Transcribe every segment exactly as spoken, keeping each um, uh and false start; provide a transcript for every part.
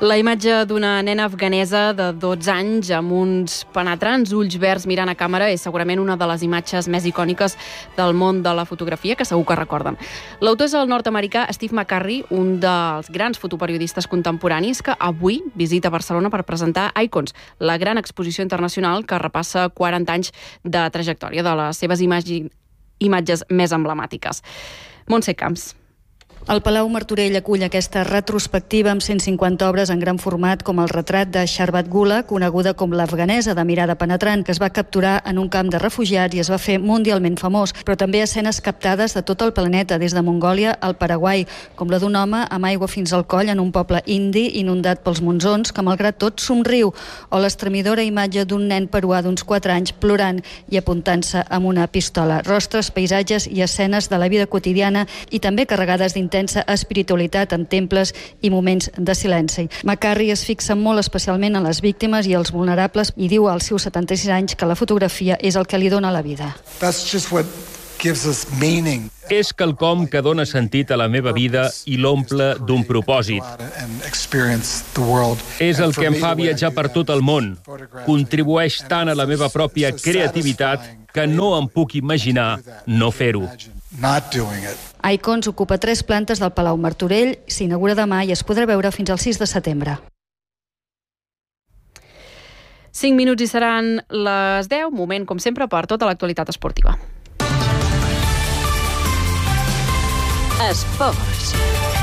La imatge d'una nena afganesa de dotze anys amb uns penetrants ulls verds mirant a càmera és segurament una de les imatges més icòniques del món de la fotografia que segur que recorden. L'autor és el nord-americà Steve McCurry, un dels grans fotoperiodistes contemporanis que avui visita Barcelona per presentar Icons, la gran exposició internacional que repassa quaranta anys de trajectòria de les seves imagi- imatges més emblemàtiques. Montse Camps. El Palau Martorell acull aquesta retrospectiva amb cent cinquanta obres en gran format com el retrat de Sharbat Gula, coneguda com l'afganesa de mirada penetrant, que es va capturar en un camp de refugiats i es va fer mundialment famós, però també escenes captades de tot el planeta, des de Mongòlia al Paraguai, com la d'un home amb aigua fins al coll en un poble indi inundat pels monsons, que malgrat tot somriu, o l'estremidora imatge d'un nen peruà d'uns quatre anys plorant i apuntant-se amb una pistola. Rostres, paisatges i escenes de la vida quotidiana i també carregades d'intensa espiritualitat en temples i moments de silenci. McCurry es fixa molt especialment en les víctimes i els vulnerables i diu als seus setanta-sis anys que la fotografia és el que li dona la vida. That's just what gives us meaning. És quelcom que dona sentit a la meva vida i l'omple d'un propòsit. És el que em fa viatjar per tot el món. Contribueix tant a la meva pròpia creativitat que no em puc imaginar no fer-ho. Icons ocupa tres plantes del Palau Martorell, s'inaugura demà i es podrà veure fins al sis de setembre. Cinc minuts i seran les deu, moment, com sempre, per tota l'actualitat esportiva. Esports.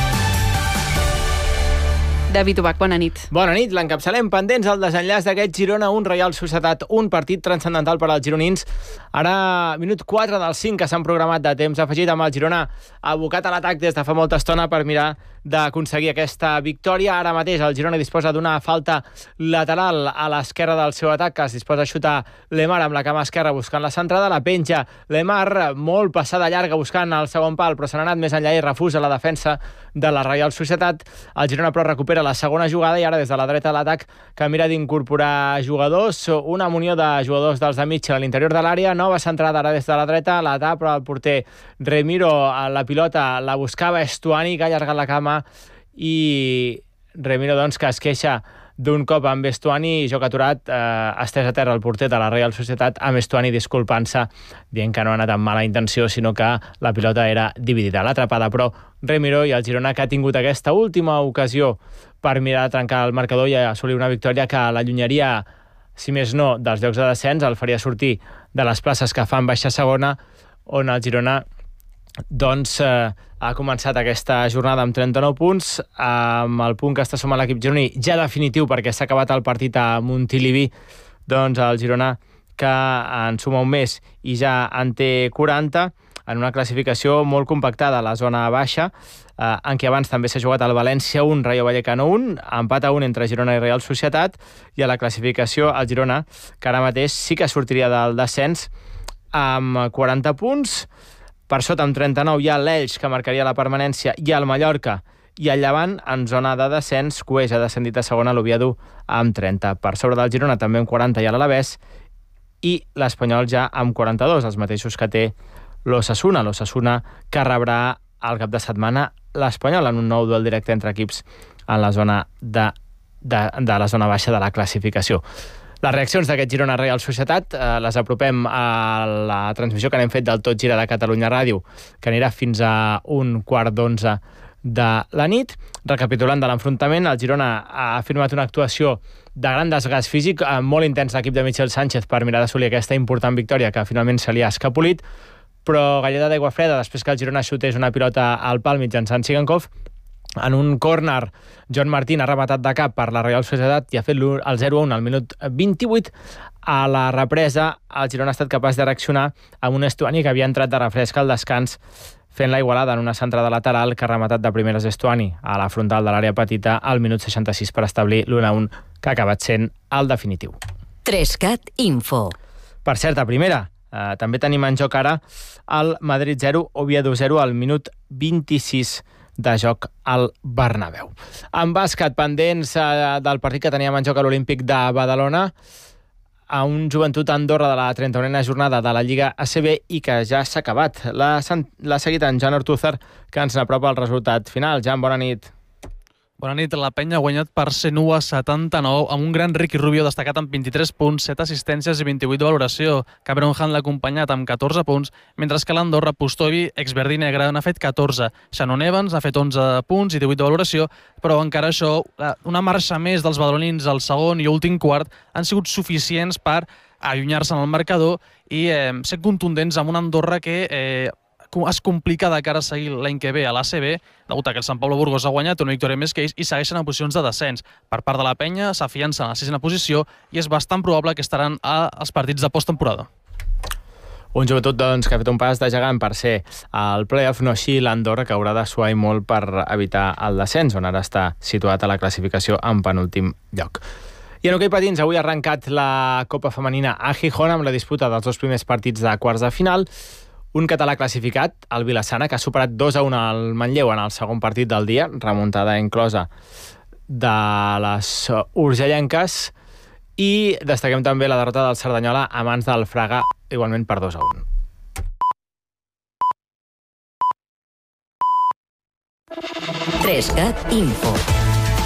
David Ubach, bona nit. Bona nit, l'encapçalem pendents al desenllaç d'aquest Girona un Reial Societat, un partit transcendental per als gironins. Ara, minut quatre dels cinc que s'han programat de temps afegit amb el Girona abocat a l'atac des de fa molta estona per mirar d'aconseguir aquesta victòria. Ara mateix el Girona disposa d'una falta lateral a l'esquerra del seu atac, que es disposa a xutar Lemar amb la cama esquerra buscant la centrada, la penja Lemar, molt passada llarga buscant el segon pal, però se n'ha anat més enllà i refusa la defensa de la Reial Societat. El Girona però recupera la segona jugada i ara des de la dreta a l'atac que mira d'incorporar jugadors, una munió de jugadors dels de mig a l'interior de l'àrea, nova centrada ara des de la dreta, la tapa el porter Remiro, la pilota la buscava Estuani, que ha allargat la cama i Remiro doncs que es queixa d'un cop amb Estuani, joc aturat, eh, estès a terra el porter de la Reial Societat, amb Estuani disculpant-se, dient que no ha anat amb mala intenció, sinó que la pilota era dividida. L'atrapada, però, Remiro i el Girona, que ha tingut aquesta última ocasió per mirar de trencar el marcador i assolir una victòria que l'allunyaria, si més no, dels llocs de descens, el faria sortir de les places que fan baixa segona, on el Girona doncs eh, ha començat aquesta jornada amb trenta-nou punts, amb el punt que està sumant l'equip gironí ja definitiu perquè s'ha acabat el partit a Montilivi, doncs el Girona que en suma un mes i ja en té quaranta, en una classificació molt compactada a la zona baixa, eh, en què abans també s'ha jugat el València un, Rayo Vallecano un, empat a un entre Girona i Real Societat, i a la classificació el Girona, que ara mateix sí que sortiria del descens amb quaranta punts. Per sota, amb trenta-nou, hi ha l'Elx, que marcaria la permanència, i el Mallorca, i el Llevant, en zona de descens, Cués ha descendit a segona, l'Oviedo amb trenta. Per sobre del Girona, també amb quaranta, hi ha l'Alavés, i l'Espanyol ja amb quaranta-dos, els mateixos que té l'Osasuna. L'Osasuna que rebrà el cap de setmana l'Espanyol en un nou duel directe entre equips en la zona de, de, de la zona baixa de la classificació. Les reaccions d'aquest Girona Real Societat eh, les apropem a la transmissió que n'hem fet del Tot Gira de Catalunya Ràdio, que anirà fins a un quart d'onze de la nit. Recapitulant de l'enfrontament, el Girona ha firmat una actuació de gran desgast físic, eh, molt intens l'equip de Michel Sánchez per mirar d'assolir aquesta important victòria que finalment se li ha escapolit, però galleda d'aigua freda després que el Girona xutés una pilota al pal mitjançant Sigankov. En un córner, John Martín ha rematat de cap per la Real Societat i ha fet el zero a un al minut vint-i-vuit. A la represa, el Girona ha estat capaç de reaccionar amb un Estuani que havia entrat de refresc al descans, fent la igualada en una centrada lateral que ha rematat de primeres Estuani a la frontal de l'àrea petita al minut seixanta-sis per establir l'u a un, que ha acabat sent el definitiu. Trescat Info. Per cert, a primera, eh, també tenim en joc ara el Madrid zero, Oviedo zero al minut vint-i-sis de joc al Bernabéu. En bàsquet, pendents eh, del partit que teníem en joc a l'Olímpic de Badalona, a un Joventut Andorra de la trenta-unena jornada de la Lliga A C B i que ja s'ha acabat. L'ha seguit en Jan Ortúzar, que ens n'apropa el resultat final. Jan, bona nit. Bona nit. La Penya ha guanyat per cent u a setanta-nou amb un gran Ricky Rubio destacat amb vint-i-tres punts, set assistències i vint-i-vuit de valoració. Cameron Hunt l'ha acompanyat amb catorze punts, mentre que l'Andorra Pustovi, ex-verdí negre, n'ha fet catorze. Shannon Evans ha fet onze punts i divuit de valoració, però encara això, una marxa més dels badalonins al segon i últim quart han sigut suficients per allunyar-se en el marcador i eh, ser contundents amb una Andorra que eh, es complica de cara a seguir l'any que ve a l'A C B, degut a que el Sant Pablo Burgos ha guanyat una victòria més que ells i segueixen en posicions de descens. Per part de la Penya s'afiança en la sisena posició i és bastant probable que estaran als partits de posttemporada. Un joventut doncs, que ha fet un pas de gegant per ser al play-off, no així l'Andorra, que haurà de suar i molt per evitar el descens, on ara està situat a la classificació en penúltim lloc. I en hoquei patins, avui ha arrencat la Copa Femenina a Gijón amb la disputa dels dos primers partits de quarts de final. Un català classificat, el Vilassana, que ha superat dos a un al Manlleu en el segon partit del dia, remuntada inclosa de les urgellenques, i destaquem també la derrota del Cerdanyola a mans del Fraga, igualment per dos a un. tres cat Info.